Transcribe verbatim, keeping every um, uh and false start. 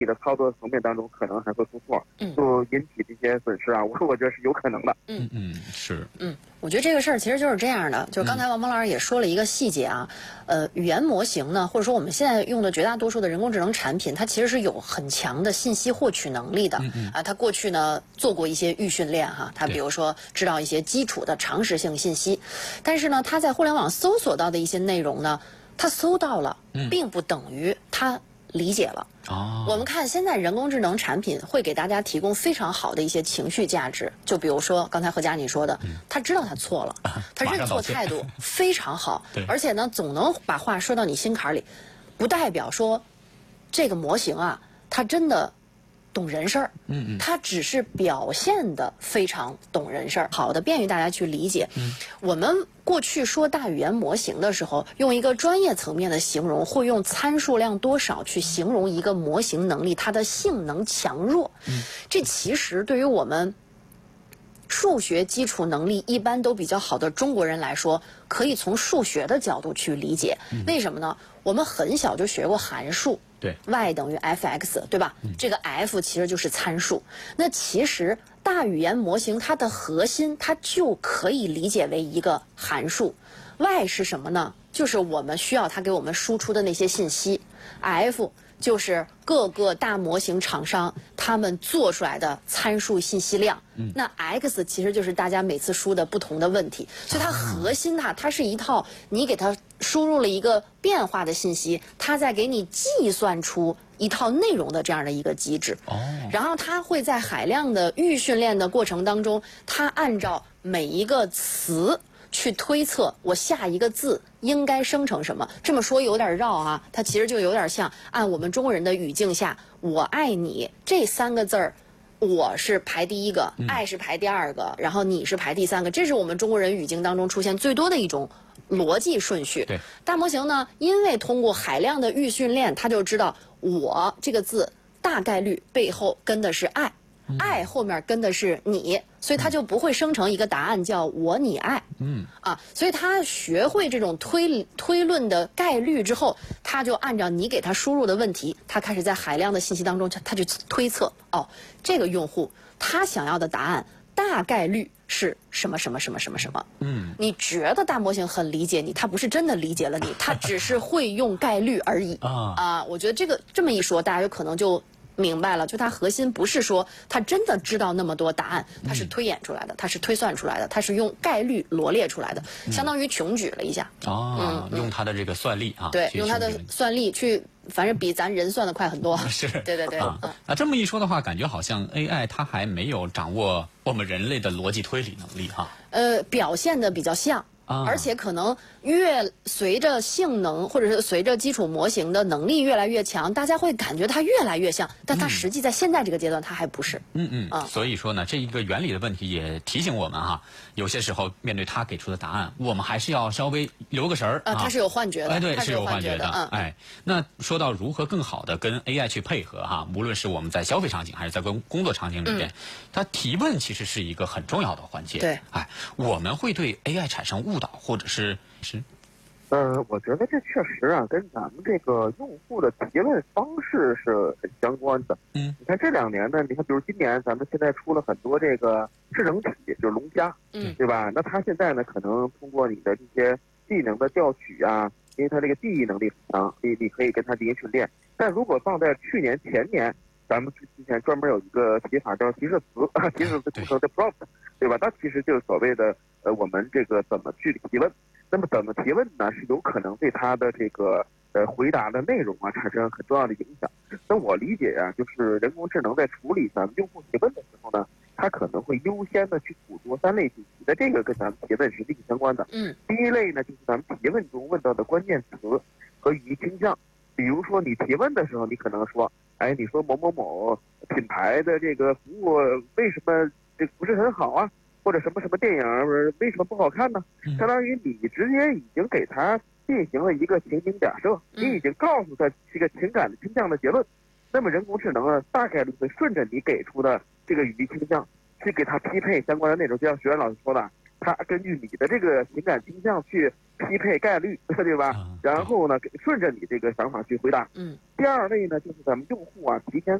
你的操作层面当中可能还会出错， 嗯， 就引起这些损失啊，我我觉得是有可能的。 嗯嗯，是， 嗯，我觉得这个事儿其实就是这样的，就是刚才王蒙老师也说了一个细节啊，呃，语言模型呢，或者说我们现在用的绝大多数的人工智能产品，它其实是有很强的信息获取能力的。 嗯嗯啊，它过去呢做过一些预训练哈，它比如说知道一些基础的常识性信息，但是呢，它在互联网搜索到的一些内容呢，它搜到了，并不等于它理解了。 哦， 我们看现在人工智能产品会给大家提供非常好的一些情绪价值，就比如说刚才何佳你说的，他知道他错了，他认错态度非常好，而且呢总能把话说到你心坎里，不代表说这个模型啊，它真的懂人事儿， 嗯嗯， 它只是表现的非常懂人事儿，好的便于大家去理解。 嗯， 我们过去说大语言模型的时候，用一个专业层面的形容，会用参数量多少去形容一个模型能力它的性能强弱。 嗯， 这其实对于我们数学基础能力一般都比较好的中国人来说，可以从数学的角度去理解。 嗯、 为什么呢？我们很小就学过函数。 对 ，y 等于 f(x) 对吧？嗯、这个 f 其实就是参数。那其实大语言模型它的核心，它就可以理解为一个函数。y 是什么呢？就是我们需要它给我们输出的那些信息。f 就是各个大模型厂商他们做出来的参数信息量。嗯、那 x 其实就是大家每次输的不同的问题，所以它核心呐、啊，它是一套你给它输入了一个变化的信息，它在给你计算出一套内容的这样的一个机制。 哦， 然后它会在海量的预训练的过程当中，它按照每一个词去推测我下一个字应该生成什么。这么说有点绕啊，它其实就有点像按我们中国人的语境下，我爱你这三个字儿，我是排第一个，爱是排第二个，然后你是排第三个，这是我们中国人语境当中出现最多的一种逻辑顺序。 对， 大模型呢，因为通过海量的预训练，它就知道我这个字大概率背后跟的是爱。爱后面跟的是你，所以他就不会生成一个答案叫我你爱。 嗯啊，所以他学会这种推推论的概率之后，他就按照你给他输入的问题，他开始在海量的信息当中，他就推测哦，这个用户他想要的答案大概率是什么什么什么什么什么。 嗯， 你觉得大模型很理解你，他不是真的理解了你，他只是会用概率而已。 啊啊，我觉得这个这么一说，大家有可能就明白了，就它核心不是说它真的知道那么多答案，它是推演出来的，它是推算出来的，它是用概率罗列出来的，相当于穷举了一下。 哦，用它的这个算力啊， 对，用它的算力去，反正比咱人算的快很多。 是， 对对对。 啊，那这么一说的话，感觉好像 A I 它还没有掌握我们人类的逻辑推理能力哈。 呃，表现的比较像。而且可能越随着性能或者是随着基础模型的能力越来越强，大家会感觉它越来越像，但它实际在现在这个阶段它还不是。 嗯嗯啊，所以说呢，这一个原理的问题也提醒我们哈，有些时候面对他给出的答案，我们还是要稍微留个神儿啊。 它是有幻觉的， 哎，对， 是有幻觉的。 嗯， 哎，那说到如何更好的跟 A I 去配合哈，无论是我们在消费场景还是在工工作场景里边，嗯、它提问其实是一个很重要的环节。 对， 哎，我们会对 A I 产生误导或者是。是， 呃，我觉得这确实啊，跟咱们这个用户的提问方式是很相关的。 嗯， 你看这两年呢，你看，比如今年咱们现在出了很多这个智能体，就是龙虾， 嗯， 对吧？那它现在呢，可能通过你的这些技能的调取啊，因为它这个记忆能力很强，你你可以跟它进行训练。但如果放在去年前年，咱们之前专门有一个提法叫提示词啊，提示词组成的 prompt， 对吧？它其实就是所谓的呃，我们这个怎么去提问。那么怎么提问呢？是有可能对他的这个呃回答的内容啊产生很重要的影响。那我理解啊，就是人工智能在处理咱们用户提问的时候呢，它可能会优先的去捕捉三类信息。那这个跟咱们提问是密切相关的。 嗯， 第一类呢，就是咱们提问中问到的关键词和语义倾向。比如说你提问的时候，你可能说，哎，你说某某某品牌的这个服务为什么这不是很好啊？或者什么什么电影为什么不好看呢？相当于你直接已经给他进行了一个情景假设，你已经告诉他这个情感的倾向的结论。那么人工智能呢，大概率会顺着你给出的这个语义倾向去给他匹配相关的内容。就像学员老师说的，他根据你的这个情感倾向去匹配概率，对吧？ 嗯、 然后呢，顺着你这个想法去回答。 嗯。 第二类呢，就是咱们用户啊，提前